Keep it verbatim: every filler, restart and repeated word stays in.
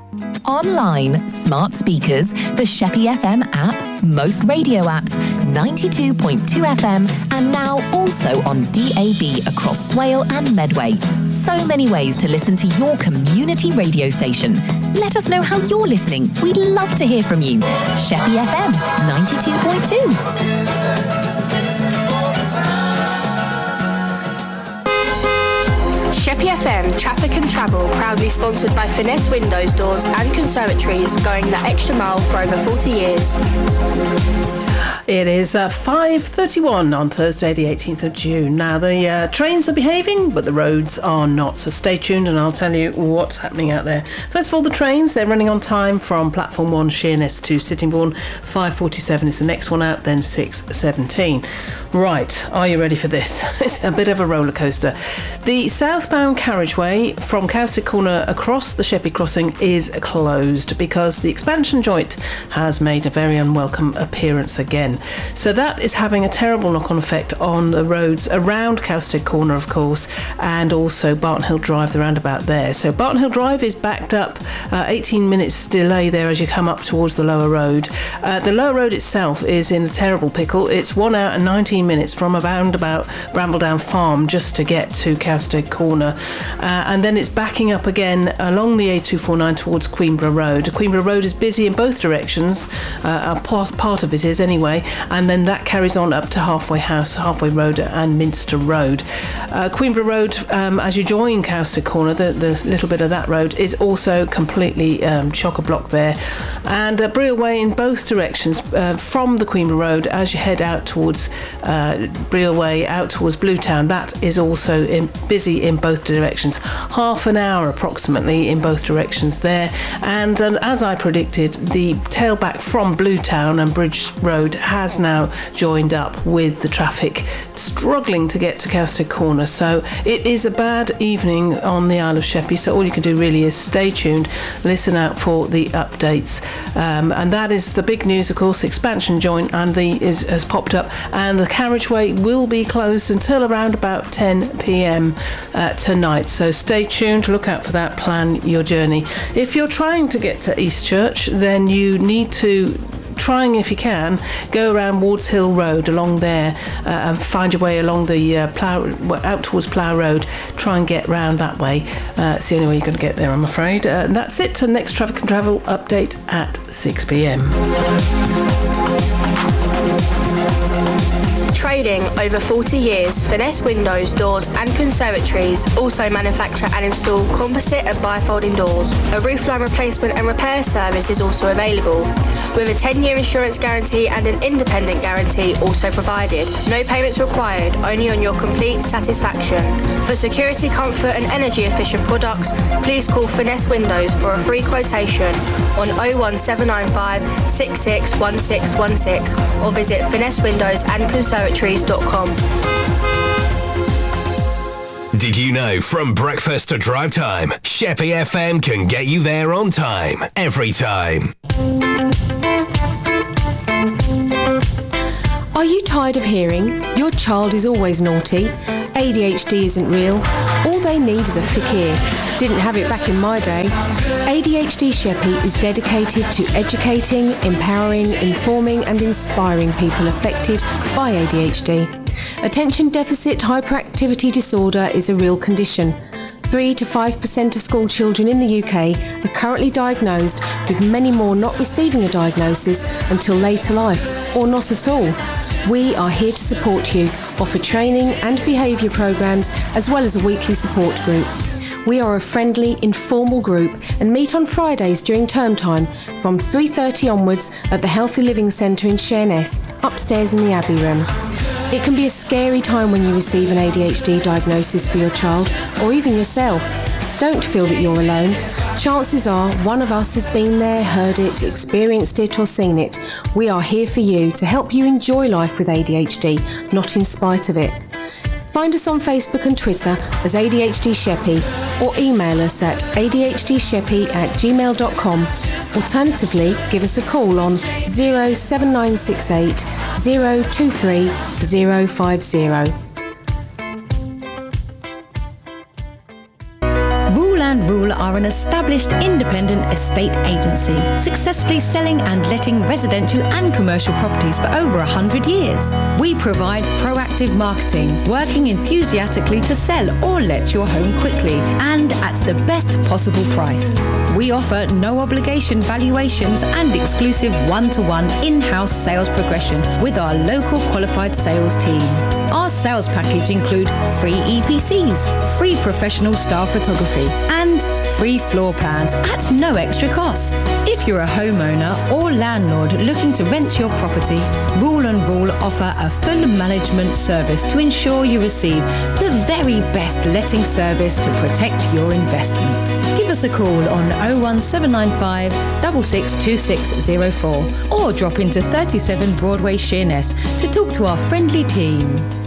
Online, smart speakers, the Sheppey F M app, most radio apps, ninety-two point two F M, and now also on D A B across Swale and Medway. So many ways to listen to your community radio station. Let us know how you're listening. We'd love to hear from you. Sheppey F M, ninety-two point two. Sheppey F M Traffic and Travel, proudly sponsored by Finesse Windows, Doors and Conservatories, going the extra mile for over forty years. It is uh, five thirty-one on Thursday the eighteenth of June. Now the uh, trains are behaving, but the roads are not, so stay tuned and I'll tell you what's happening out there. First of all, the trains, they're running on time from platform one Sheerness to Sittingbourne. Five forty-seven is the next one out, then six seventeen. Right, are you ready for this? It's a bit of a roller coaster. The southbound carriageway from Cowstick Corner across the Sheppey Crossing is closed because the expansion joint has made a very unwelcome appearance again. So that is having a terrible knock-on effect on the roads around Cowstick Corner, of course, and also Barton Hill Drive, the roundabout there. So Barton Hill Drive is backed up, uh, eighteen minutes delay there as you come up towards the lower road. Uh, the lower road itself is in a terrible pickle. It's one hour and nineteen minutes from around about Brambledown Farm just to get to Cowstick Corner. Uh, and then it's backing up again along the A two forty-nine towards Queenborough Road. Queenborough Road is busy in both directions. Uh, a part, part of it is anyway. And then that carries on up to Halfway House, Halfway Road and Minster Road. Uh, Queenborough Road, um, as you join Cowstick Corner, the, the little bit of that road is also completely um, chock-a-block there. And uh, Breel Way in both directions, uh, from the Queenborough Road as you head out towards uh, Breel Way, out towards Bluetown, that is also in, busy in both directions. Half an hour approximately in both directions there. And uh, as I predicted, the tailback from Bluetown and Bridge Road has now joined up with the traffic struggling to get to Cowstick Corner. So it is a bad evening on the Isle of Sheppey, so all you can do really is stay tuned, listen out for the updates, um, and that is the big news, of course. Expansion joint and the is has popped up, and the carriageway will be closed until around about ten p.m. Uh, tonight, so stay tuned, look out for that, plan your journey. If you're trying to get to Eastchurch, then you need to trying, if you can, go around Wards Hill Road along there uh, and find your way along the uh, plough, out towards Plough Road. Try and get round that way. Uh, it's the only way you're going to get there, I'm afraid. Uh, and that's it. The next Traffic and Travel update at six p.m. Trading over forty years, Finesse Windows, Doors and Conservatories also manufacture and install composite and bifolding doors. A roofline replacement and repair service is also available, with a ten-year insurance guarantee and an independent guarantee also provided. No payments required, only on your complete satisfaction. For security, comfort and energy efficient products, please call Finesse Windows for a free quotation on oh one seven nine five, six six one six one six or visit finesse windows and conservatories dot com. Did you know from breakfast to drive time, Sheppey F M can get you there on time, every time. Are you tired of hearing your child is always naughty? A D H D isn't real. All they need is a thick ear. Didn't have it back in my day. A D H D Sheppey is dedicated to educating, empowering, informing and inspiring people affected by A D H D. Attention deficit hyperactivity disorder is a real condition. three to five percent of school children in the U K are currently diagnosed, with many more not receiving a diagnosis until later life, or not at all. We are here to support you, offer training and behaviour programmes, as well as a weekly support group. We are a friendly, informal group and meet on Fridays during term time from three thirty onwards at the Healthy Living Centre in Sheerness, upstairs in the Abbey Room. It can be a scary time when you receive an A D H D diagnosis for your child, or even yourself. Don't feel that you're alone. Chances are one of us has been there, heard it, experienced it or seen it. We are here for you to help you enjoy life with A D H D, not in spite of it. Find us on Facebook and Twitter as A D H D Sheppey, or email us at a d h d sheppey at gmail dot com. Alternatively, give us a call on zero seven nine six eight zero two three zero five zero. Rule and Rule are an established independent estate agency, successfully selling and letting residential and commercial properties for over one hundred years. We provide proactive marketing, working enthusiastically to sell or let your home quickly and at the best possible price. We offer no obligation valuations and exclusive one-to-one in-house sales progression with our local qualified sales team. Our sales package include free E P Cs, free professional style photography, and free floor plans at no extra cost. If you're a homeowner or landlord looking to rent your property, Rule and Rule offer a full management service to ensure you receive the very best letting service to protect your investment. Give us a call on oh one seven nine five, six six two six oh four or drop into thirty-seven Broadway, Sheerness to talk to our friendly team.